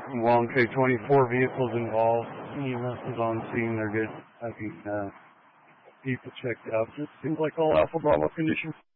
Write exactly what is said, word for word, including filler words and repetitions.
Long K twenty-four vehicles involved. E M S is on scene. They're good. I think uh, people checked out. It seems like all Alpha Bravo conditions.